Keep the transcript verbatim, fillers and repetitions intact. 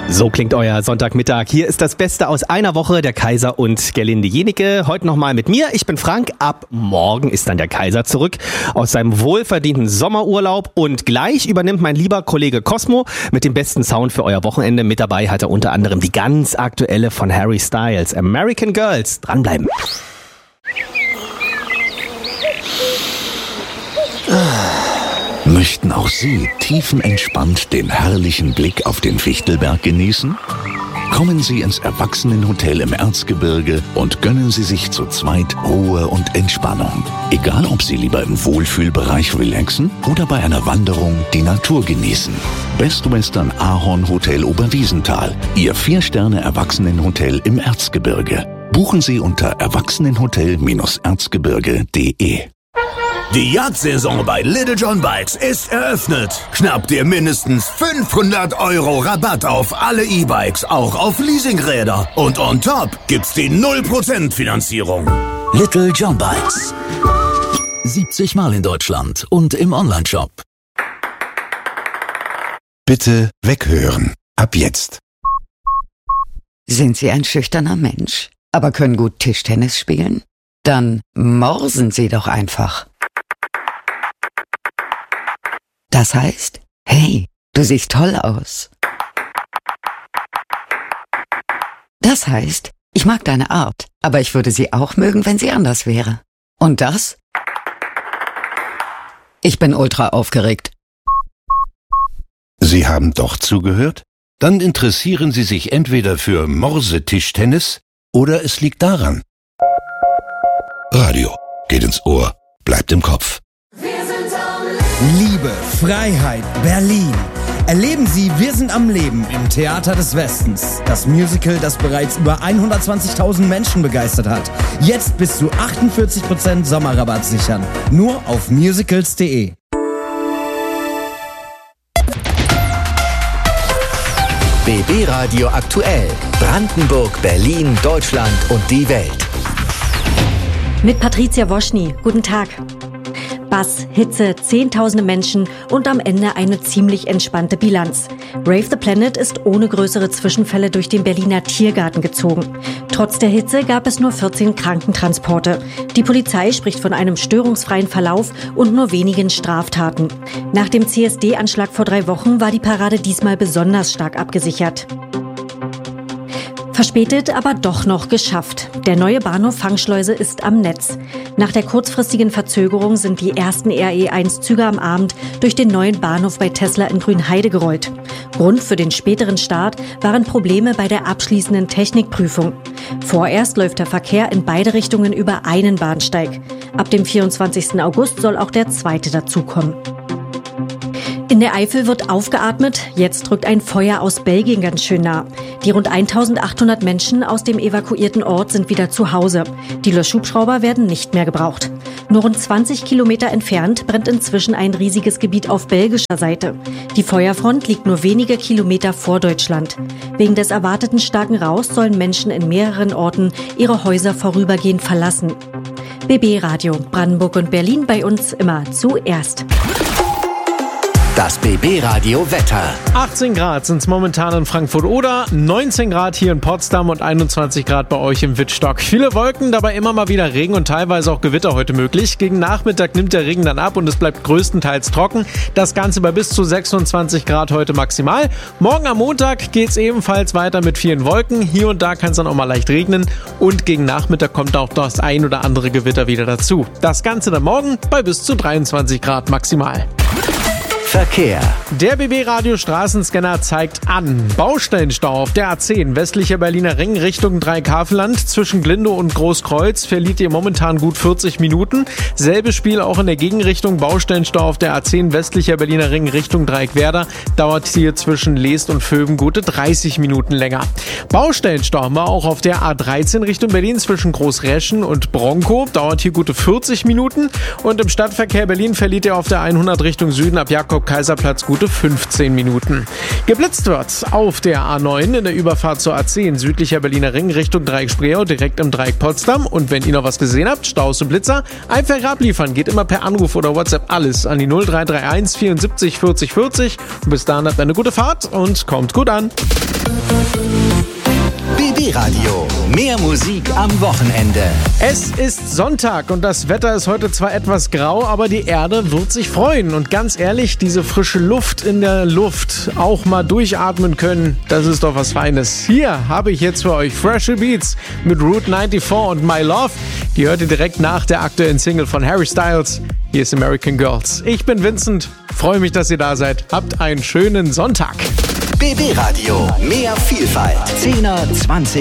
So klingt euer Sonntagmittag. Hier ist das Beste aus einer Woche, der Kaiser und Gerlinde Jenike. Heute nochmal mit mir. Ich bin Frank. Ab morgen ist dann der Kaiser zurück aus seinem wohlverdienten Sommerurlaub. Und gleich übernimmt mein lieber Kollege Cosmo mit dem besten Sound für euer Wochenende. Mit dabei hat er unter anderem die ganz aktuelle von Harry Styles, American Girls. Dranbleiben. Möchten auch Sie tiefenentspannt den herrlichen Blick auf den Fichtelberg genießen? Kommen Sie ins Erwachsenenhotel im Erzgebirge und gönnen Sie sich zu zweit Ruhe und Entspannung. Egal, ob Sie lieber im Wohlfühlbereich relaxen oder bei einer Wanderung die Natur genießen. Best Western Ahorn Hotel Oberwiesenthal, Ihr Vier-Sterne-Erwachsenenhotel im Erzgebirge. Buchen Sie unter erwachsenenhotel erzgebirge punkt de. Die Jagdsaison bei Little John Bikes ist eröffnet. Schnapp dir mindestens fünfhundert Euro Rabatt auf alle E-Bikes, auch auf Leasingräder. Und on top gibt's die null Prozent Finanzierung. Little John Bikes. siebzig Mal in Deutschland und im Onlineshop. Bitte weghören. Ab jetzt. Sind Sie ein schüchterner Mensch, aber können gut Tischtennis spielen? Dann morsen Sie doch einfach. Das heißt, hey, du siehst toll aus. Das heißt, ich mag deine Art, aber ich würde sie auch mögen, wenn sie anders wäre. Und das? Ich bin ultra aufgeregt. Sie haben doch zugehört? Dann interessieren Sie sich entweder für Morsetischtennis oder es liegt daran. Radio geht ins Ohr, bleibt im Kopf. Liebe, Freiheit, Berlin. Erleben Sie Wir sind am Leben im Theater des Westens. Das Musical, das bereits über hundertzwanzigtausend Menschen begeistert hat. Jetzt bis zu achtundvierzig Prozent Sommerrabatt sichern. Nur auf musicals punkt de. B B Radio aktuell. Brandenburg, Berlin, Deutschland und die Welt. Mit Patricia Woschny. Guten Tag. Bass, Hitze, zehntausende Menschen und am Ende eine ziemlich entspannte Bilanz. Rave the Planet ist ohne größere Zwischenfälle durch den Berliner Tiergarten gezogen. Trotz der Hitze gab es nur vierzehn Krankentransporte. Die Polizei spricht von einem störungsfreien Verlauf und nur wenigen Straftaten. Nach dem C S D-Anschlag vor drei Wochen war die Parade diesmal besonders stark abgesichert. Verspätet, aber doch noch geschafft. Der neue Bahnhof Fangschleuse ist am Netz. Nach der kurzfristigen Verzögerung sind die ersten R E eins Züge am Abend durch den neuen Bahnhof bei Tesla in Grünheide gerollt. Grund für den späteren Start waren Probleme bei der abschließenden Technikprüfung. Vorerst läuft der Verkehr in beide Richtungen über einen Bahnsteig. Ab dem vierundzwanzigsten August soll auch der zweite dazukommen. In der Eifel wird aufgeatmet, jetzt rückt ein Feuer aus Belgien ganz schön nah. Die rund eintausendachthundert Menschen aus dem evakuierten Ort sind wieder zu Hause. Die Löschhubschrauber werden nicht mehr gebraucht. Nur rund zwanzig Kilometer entfernt brennt inzwischen ein riesiges Gebiet auf belgischer Seite. Die Feuerfront liegt nur wenige Kilometer vor Deutschland. Wegen des erwarteten starken Rauchs sollen Menschen in mehreren Orten ihre Häuser vorübergehend verlassen. B B Radio, Brandenburg und Berlin, bei uns immer zuerst. Das B B Radio Wetter. achtzehn Grad sind es momentan in Frankfurt-Oder, neunzehn Grad hier in Potsdam und einundzwanzig Grad bei euch im Wittstock. Viele Wolken, dabei immer mal wieder Regen und teilweise auch Gewitter heute möglich. Gegen Nachmittag nimmt der Regen dann ab und es bleibt größtenteils trocken. Das Ganze bei bis zu sechsundzwanzig Grad heute maximal. Morgen am Montag geht es ebenfalls weiter mit vielen Wolken. Hier und da kann es dann auch mal leicht regnen und gegen Nachmittag kommt auch das ein oder andere Gewitter wieder dazu. Das Ganze dann morgen bei bis zu dreiundzwanzig Grad maximal. Verkehr. Der B B-Radio Straßenscanner zeigt an. Baustellenstau auf der A zehn, westlicher Berliner Ring Richtung Dreieckhavelland. Zwischen Glindow und Großkreuz verliert ihr momentan gut vierzig Minuten. Selbes Spiel auch in der Gegenrichtung. Baustellenstau auf der A zehn, westlicher Berliner Ring Richtung Dreieckwerder. Dauert hier zwischen Leest und Vöben gute dreißig Minuten länger. Baustellenstau haben wir auch auf der A dreizehn Richtung Berlin zwischen Großreschen und Bronkow. Dauert hier gute vierzig Minuten. Und im Stadtverkehr Berlin verliert ihr auf der hundert Richtung Süden ab Jakob Kaiserplatz gute fünfzehn Minuten. Geblitzt wird auf der A neun in der Überfahrt zur A zehn, südlicher Berliner Ring Richtung Dreieck Spreeau, direkt im Dreieck Potsdam. Und wenn ihr noch was gesehen habt, Staus und Blitzer, einfach abliefern. Geht immer per Anruf oder WhatsApp alles an die null drei drei eins vierundsiebzig vierzig vierzig. Und bis dahin habt eine gute Fahrt und kommt gut an. B B Radio. Mehr Musik am Wochenende. Es ist Sonntag und das Wetter ist heute zwar etwas grau, aber die Erde wird sich freuen. Und ganz ehrlich, diese frische Luft in der Luft auch mal durchatmen können, das ist doch was Feines. Hier habe ich jetzt für euch Fresher Beats mit Route vierundneunzig und My Love. Die hört ihr direkt nach der aktuellen Single von Harry Styles. Hier ist American Girls. Ich bin Vincent, freue mich, dass ihr da seid. Habt einen schönen Sonntag. B B Radio. Mehr Vielfalt. zehner, zwanziger